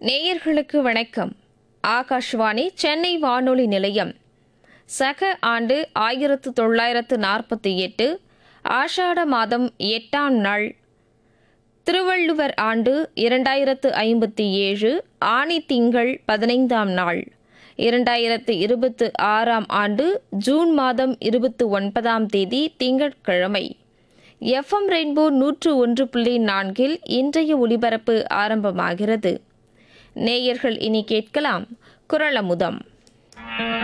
நேயர்களுக்கு வணக்கம். ஆகாஷ்வாணி சென்னை வானொலி நிலையம். சக ஆண்டு 1948 ஆஷாட மாதம் 8ஆம் நாள், திருவள்ளுவர் ஆண்டு 2057 ஆனி திங்கள் 15ஆம் நாள், 2026ஆம் ஆண்டு ஜூன் மாதம் 29ஆம் தேதி திங்கட்கிழமை. FM ரெயின்போ 101.4 இன்றைய ஒலிபரப்பு ஆரம்பமாகிறது. நேயர்கள் இனி கேட்கலாம் குரலமுதம்.